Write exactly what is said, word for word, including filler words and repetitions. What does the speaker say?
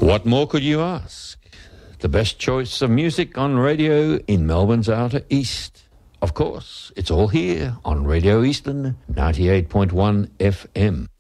What more could you ask? The best choice of music on radio in Melbourne's Outer East. Of course, it's all here on Radio Eastern ninety-eight point one F M.